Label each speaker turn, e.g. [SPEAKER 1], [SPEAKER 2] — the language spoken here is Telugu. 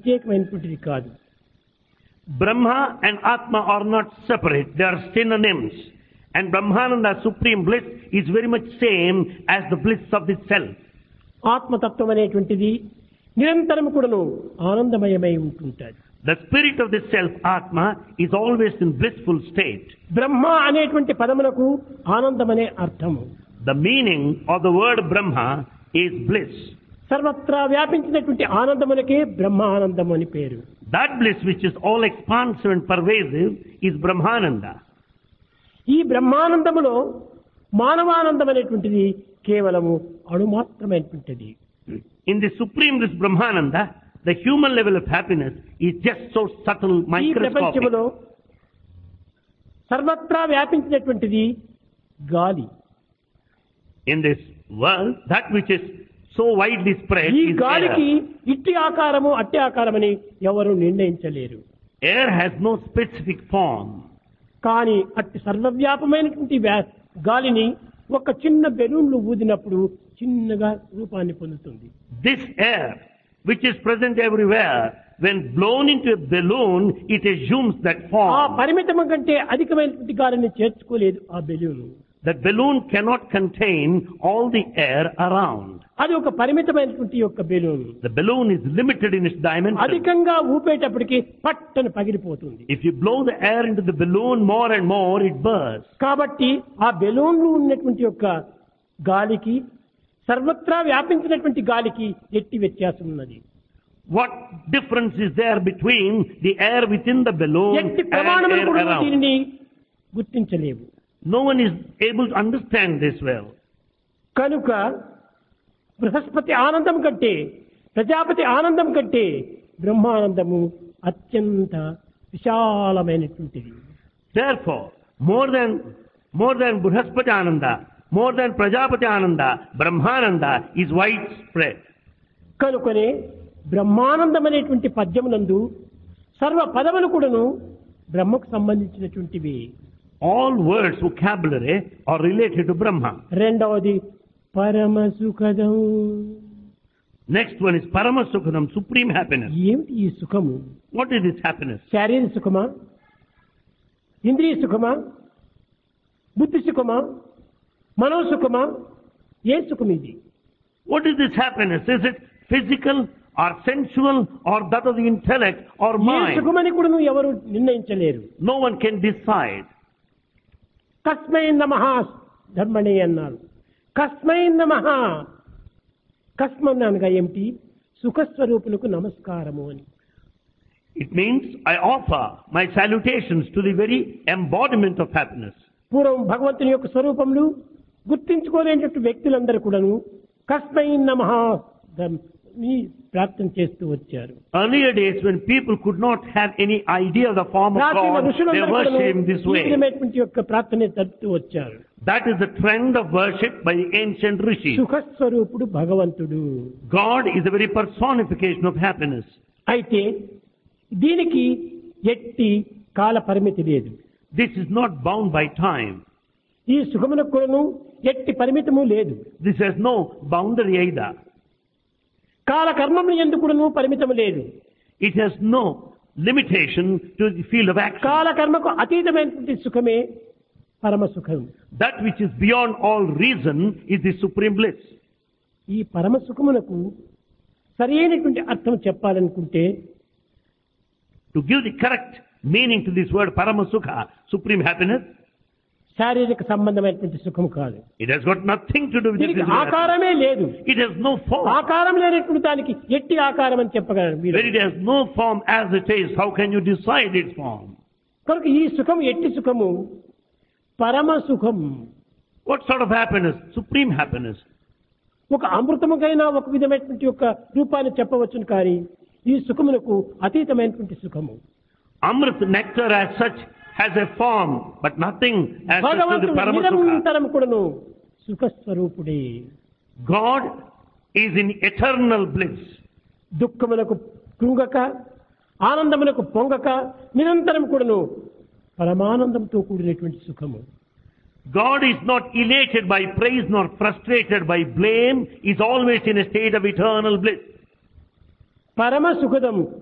[SPEAKER 1] ప్రత్యేకమైనటువంటిది కాదు.
[SPEAKER 2] Brahma and Atma are not separate, they are synonyms. And Brahmananda, supreme bliss, is very much same as the bliss of the self.
[SPEAKER 1] ఆత్మతత్వం అనేటువంటిది నిరంతరం కూడాను ఆనందమయమై ఉంటుంటుంది.
[SPEAKER 2] The spirit of the self, Atma, is always in blissful state.
[SPEAKER 1] బ్రహ్మ అనేటువంటి పదమునకు ఆనందమనే అర్థము.
[SPEAKER 2] The meaning of the word Brahma is bliss.
[SPEAKER 1] సర్వత్రా వ్యాపించినటువంటి ఆనందమునకే బ్రహ్మ ఆనందము అని పేరు.
[SPEAKER 2] That bliss which is all expansive and pervasive is Brahmananda.
[SPEAKER 1] ఈ బ్రహ్మానందములో మానవానందం అనేటువంటిది కేవలము అణుమాత్రమైనటువంటిది.
[SPEAKER 2] In the supreme bliss Brahmananda, the human level of happiness is just so subtle,
[SPEAKER 1] ఈ
[SPEAKER 2] microscopic.
[SPEAKER 1] ప్రపంచములో సర్వత్రా వ్యాపించినటువంటిది గాలి.
[SPEAKER 2] In this world, that which is so widely spread
[SPEAKER 1] ఈ
[SPEAKER 2] is
[SPEAKER 1] గాలికి
[SPEAKER 2] air.
[SPEAKER 1] ఇట్టి ఆకారము అట్టి ఆకారమని ఎవరు నిర్ణయించలేరు.
[SPEAKER 2] Air has no specific form.
[SPEAKER 1] కానీ అట్టి సర్వవ్యాపమైనటువంటి గాలిని ఒక చిన్న బెలూన్లు ఊదినప్పుడు చిన్నగా రూపాన్ని పొందుతుంది.
[SPEAKER 2] This air, which is present everywhere, when blown into a balloon, it assumes that
[SPEAKER 1] ఆ
[SPEAKER 2] form.
[SPEAKER 1] పరిమితం కంటే అధికమైనటువంటి గాలిని చేర్చుకోలేదు ఆ balloon.
[SPEAKER 2] That balloon cannot contain all the air around.
[SPEAKER 1] అది ఒక పరిమితమైనటువంటి యొక్క balloon.
[SPEAKER 2] The balloon is limited in its dimension.
[SPEAKER 1] అధికంగా ఊపేటప్పటికి పట్టని పగిలిపోతుంది.
[SPEAKER 2] If you blow the air into the balloon more and more, it bursts.
[SPEAKER 1] కాబట్టి ఆ బెలూన్లు ఉన్నటువంటి యొక్క గాలికి సర్వత్రా వ్యాపించినటువంటి గాలికి ఎట్టి వ్యత్యాసం ఉన్నది.
[SPEAKER 2] What difference is there between the air within the balloon
[SPEAKER 1] ఎట్టి
[SPEAKER 2] and
[SPEAKER 1] ప్రమాణములు
[SPEAKER 2] air
[SPEAKER 1] కూడా
[SPEAKER 2] around?
[SPEAKER 1] దీనిని గుర్తించలేవు.
[SPEAKER 2] No one is able to understand this well.
[SPEAKER 1] కనుక బృహస్పతి ఆనందం కంటే ప్రజాపతి ఆనందం కంటే బ్రహ్మానందము అత్యంత విశాలమైనటువంటిది.
[SPEAKER 2] Therefore, more than Brihaspati Ananda, more than Prajapati Ananda, Brahmananda is widespread.
[SPEAKER 1] కనుకనే బ్రహ్మానందం అనేటువంటి పద్యమునందు సర్వ పదములు కూడాను బ్రహ్మకు సంబంధించినటువంటివి.
[SPEAKER 2] All words, vocabulary are related to Brahma.
[SPEAKER 1] రెండవది పరమ సుఖదం.
[SPEAKER 2] Next one is Paramasukhanam, supreme happiness.
[SPEAKER 1] ఏమిటి ఈ సుఖము?
[SPEAKER 2] What is this happiness?
[SPEAKER 1] శారీరక సుఖమా, ఇంద్రియ సుఖమా, బుద్ధి సుఖమా, మనోసుఖమా? ఏ సుఖం ఇది?
[SPEAKER 2] What is this happiness? Is it physical or sensual or that of the intellect or
[SPEAKER 1] A
[SPEAKER 2] mind?
[SPEAKER 1] సుఖమని కూడా నువ్వు ఎవరు నిర్ణయించలేరు.
[SPEAKER 2] No one can decide.
[SPEAKER 1] కస్మై నమః ధర్మణి అన్నారు. కస్మై నమః. కస్మన్ అనగా ఏమిటి? సుఖస్వరూపులకు నమస్కారము అని.
[SPEAKER 2] It means I offer my salutations to the very embodiment of happiness.
[SPEAKER 1] పూర్వం భగవంతుని యొక్క స్వరూపములు గుర్తించుకోలేనటువంటి వ్యక్తులందరూ కూడాను కస్మై నమః ని ప్రార్థన చేస్తూ వచ్చారు.
[SPEAKER 2] Earlier days when people could not have any idea of the form of
[SPEAKER 1] ప్రాచీన
[SPEAKER 2] God, they
[SPEAKER 1] ఋషులందరూ
[SPEAKER 2] worship
[SPEAKER 1] కూడాను
[SPEAKER 2] Him this
[SPEAKER 1] ఈ
[SPEAKER 2] way.
[SPEAKER 1] విధమైనటువంటి యొక్క ప్రార్థన జరుపుతూ వచ్చారు.
[SPEAKER 2] That is the trend of worship by the ancient rishis.
[SPEAKER 1] సుఖస్వరూపుడు భగవంతుడు.
[SPEAKER 2] God is the very personification of happiness.
[SPEAKER 1] అయితే దీనికి ఎట్టి కాల పరిమితి లేదు.
[SPEAKER 2] This is not bound by time.
[SPEAKER 1] ఈ సుఖమునకు కూడాను ఎట్టి పరిమితము లేదు.
[SPEAKER 2] This has no boundary either.
[SPEAKER 1] కాల కర్మములు ఎందుకు కూడాను పరిమితము లేదు.
[SPEAKER 2] It has no limitation to the field of action.
[SPEAKER 1] కాల కర్మకు అతీతమైనటువంటి సుఖమే పరమ సుఖం.
[SPEAKER 2] That which is beyond all reason is the supreme bliss.
[SPEAKER 1] ఈ పరమ సుఖమునకు సరైనటువంటి అర్థం చెప్పాలనుకుంటే
[SPEAKER 2] To give the correct meaning to this word Paramasukha, supreme happiness,
[SPEAKER 1] శారీరక సంబంధమైనటువంటి సుఖం కాదు.
[SPEAKER 2] it has got nothing to do with the
[SPEAKER 1] దీనికి
[SPEAKER 2] physical happiness.
[SPEAKER 1] ఆకారమే లేదు.
[SPEAKER 2] It has no form.
[SPEAKER 1] ఆకారం లేనటువంటి దానికి ఎట్టి ఆకారం అని చెప్పగలరు మీరు.
[SPEAKER 2] When it has no form as it is, how can you decide its form?
[SPEAKER 1] కనుక ఈ సుఖం ఎట్టి సుఖము పరమ సుఖం.
[SPEAKER 2] What sort of happiness? Supreme happiness.
[SPEAKER 1] ఒక అమృతముకైనా ఒక విధమైనటువంటి యొక్క రూపాన్ని చెప్పవచ్చును, కానీ ఈ సుఖమునకు అతీతమైనటువంటి సుఖము.
[SPEAKER 2] Amrit, nectar as such, has a form, but nothing as such to the
[SPEAKER 1] భగవంతుడు
[SPEAKER 2] Paramasukha.
[SPEAKER 1] నిరంతరం కూడాను సుఖస్వరూపుడే.
[SPEAKER 2] God is in eternal bliss.
[SPEAKER 1] దుఃఖములకు కృంగక ఆనందములకు పొంగక నిరంతరం కూడాను పరమానందంతో కూడినటువంటి సుఖము.
[SPEAKER 2] God is not elated by praise nor frustrated by blame, is always in a state of eternal bliss.
[SPEAKER 1] పరమ సుఖదం